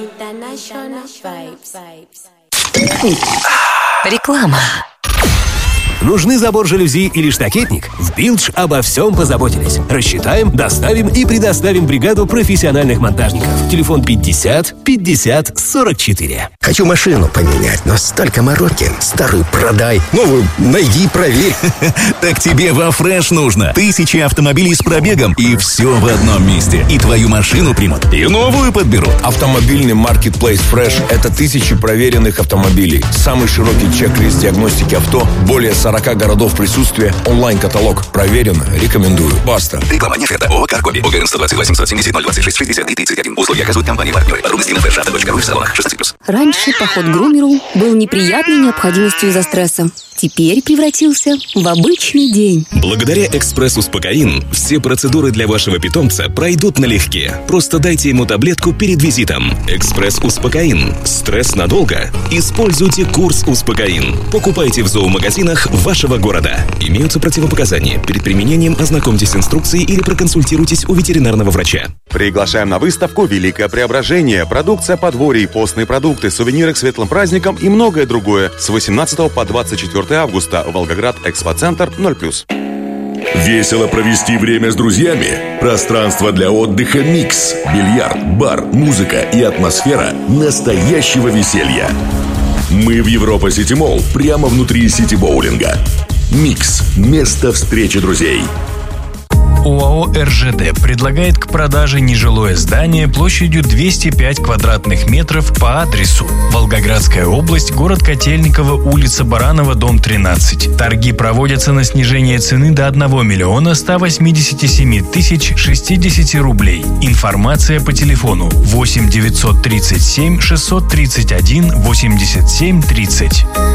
Реклама. Нужны забор жалюзи или штакетник? В Билдж обо всем позаботились. Рассчитаем, доставим и предоставим бригаду профессиональных монтажников. Телефон 50 50 44. Хочу машину поменять, но столько мороки. Старую продай, новую найди, проверь. Так тебе во Фреш нужно. 1000 автомобилей с пробегом, и все в одном месте. И твою машину примут, и новую подберут. Автомобильный маркетплейс Фреш – это 1000 проверенных автомобилей. Самый широкий чек-лист диагностики авто, более 40 городов присутствия, онлайн-каталог. Проверено, рекомендую. Баста. Реклама не фета. ООО «Каргоби». ОГРН 120 870 026 60 и 31. Услуги оказывают компании-партнеры. Подробности на freshauto.ru в салонах 16+. Раньше поход к грумеру был неприятной необходимостью из-за стресса. Теперь превратился в обычный день. Благодаря «Экспресс-Успокоин» все процедуры для вашего питомца пройдут налегке. Просто дайте ему таблетку перед визитом. «Экспресс-Успокоин». Стресс надолго? Используйте курс «Успокоин». Покупайте в зоомагазинах вашего города. Имеются противопоказания. Перед применением ознакомьтесь с инструкцией или проконсультируйтесь у ветеринарного врача. Приглашаем на выставку «Великое преображение». Продукция подворий, постные продукты, сувениры к светлым праздникам и многое другое. С 18 по 24 августа. Волгоград, Экспоцентр, 0+. Весело провести время с друзьями? Пространство для отдыха «Микс». Бильярд, бар, музыка и атмосфера настоящего веселья. Мы в Европа Сити Молл, прямо внутри сити-боулинга. «Микс» – место встречи друзей. ОАО «РЖД» предлагает к продаже нежилое здание площадью 205 квадратных метров по адресу: Волгоградская область, город Котельниково, улица Баранова, дом 13. Торги проводятся на снижение цены до 1 миллиона 187 тысяч 60 рублей. Информация по телефону 8 937 631 87 30.